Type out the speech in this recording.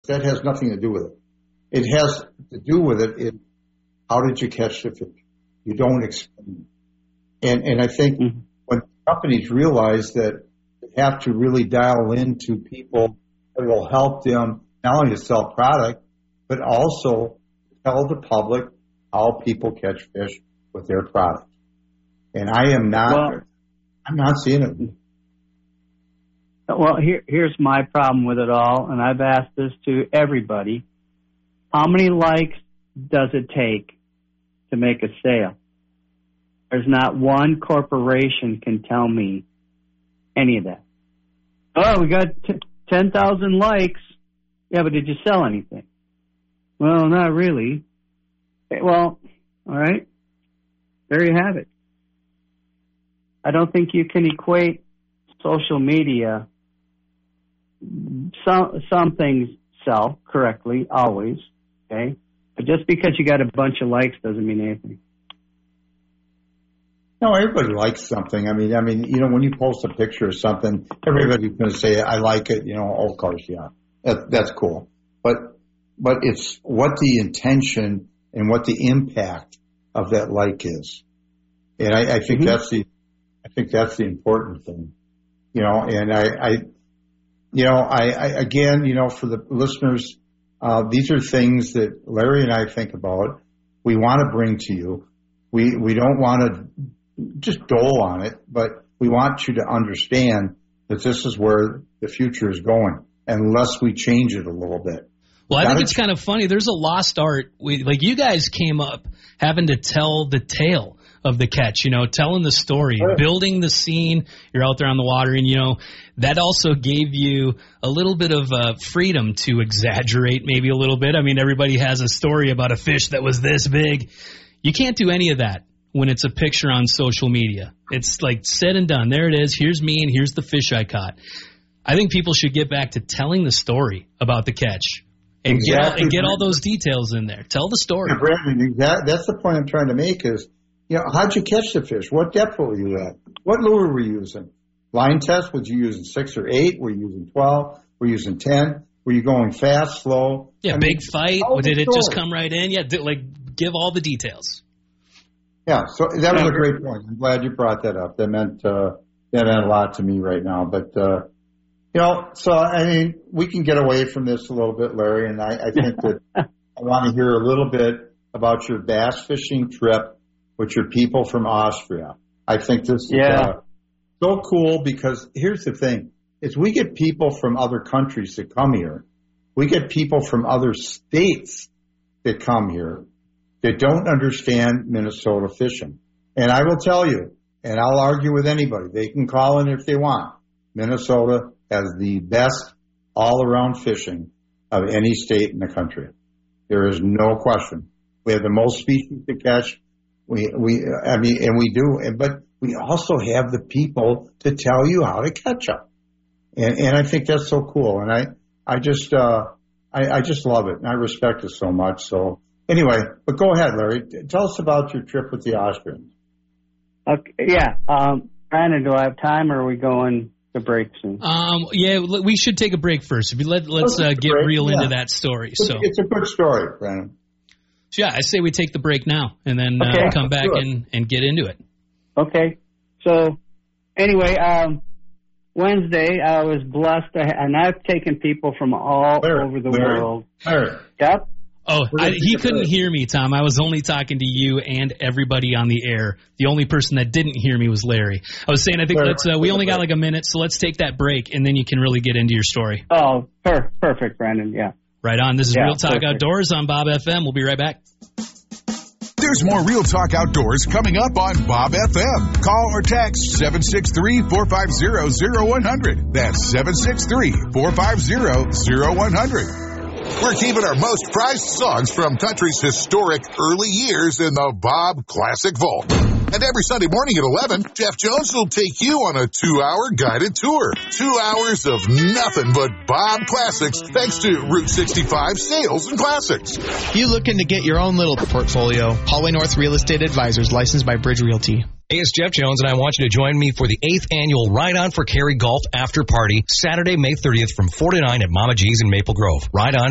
That has nothing to do with it. It has to do with it. How did you catch the fish? You don't explain. And I think when companies realize that they have to really dial into people that will help them not only to sell product, but also tell the public how people catch fish with their product. And I'm not seeing it. Well, here's my problem with it all, and I've asked this to everybody. How many likes does it take to make a sale? There's not one corporation can tell me any of that. Oh, we got 10,000 likes. Yeah, but did you sell anything? Well, not really. Well, all right. There you have it. I don't think you can equate social media. Some things sell correctly, always, okay? But just because you got a bunch of likes doesn't mean anything. No, everybody likes something. I mean, when you post a picture of something, everybody's going to say, I like it, of course, yeah. That's cool. But it's what the intention and what the impact of that like is. And I think that's the important thing. And again, for the listeners, these are things that Larry and I think about. We want to bring to you. We don't want to just dole on it, but we want you to understand that this is where the future is going, unless we change it a little bit. Well, I think it's kind of funny. There's a lost art. You guys came up having to tell the tale of the catch, telling the story, building the scene. You're out there on the water, and, that also gave you a little bit of freedom to exaggerate maybe a little bit. I mean, everybody has a story about a fish that was this big. You can't do any of that when it's a picture on social media. It's like said and done. There it is. Here's me, and here's the fish I caught. I think people should get back to telling the story about the catch. And get all those details in there. Tell the story. Yeah, Brandon, that's the point I'm trying to make is, how'd you catch the fish? What depth were you at? What lure were you using? Line test, was you using 6 or 8? Were you using 12? Were you using 10? Were you going fast, slow? Yeah, big fight? Did it just come right in? Yeah, give all the details. Yeah, so that was a great point. I'm glad you brought that up. That meant a lot to me right now. But, we can get away from this a little bit, Larry, and I think that I want to hear a little bit about your bass fishing trip with your people from Austria. I think this is so cool because here's the thing, is we get people from other countries that come here. We get people from other states that come here that don't understand Minnesota fishing. And I will tell you, and I'll argue with anybody, they can call in if they want, Minnesota has the best all-around fishing of any state in the country. There is no question. We have the most species to catch. We do, but we also have the people to tell you how to catch them. And I think that's so cool. And I just love it. And I respect it so much. So anyway, but go ahead, Larry. Tell us about your trip with the Austrians. Okay. Yeah. Brandon, do I have time or are we going to break soon? We should take a break first. Let's get real into that story. So it's a good story, Brandon. So I say we take the break now and then come back and get into it. Okay. So anyway, Wednesday I was blessed, and I've taken people from all over the world. Yep. Oh, he couldn't hear me, Tom. I was only talking to you and everybody on the air. The only person that didn't hear me was Larry. I was saying, I think we only got like a minute, so let's take that break, and then you can really get into your story. Oh, perfect, Brandon, yeah. Right on. This is Real Talk Outdoors on Bob FM. We'll be right back. There's more Real Talk Outdoors coming up on Bob FM. Call or text 763-450-0100. That's 763-450-0100. We're keeping our most prized songs from country's historic early years in the Bob Classic Vault. And every Sunday morning at 11, Jeff Jones will take you on a 2-hour guided tour. 2 hours of nothing but Bob Classics, thanks to Route 65 Sales and Classics. You looking to get your own little portfolio? Hallway North Real Estate Advisors, licensed by Bridge Realty. Hey, it's Jeff Jones, and I want you to join me for the 8th annual Ride On for Cary Golf After Party, Saturday, May 30th from 4 to 9 at Mama G's in Maple Grove. Ride On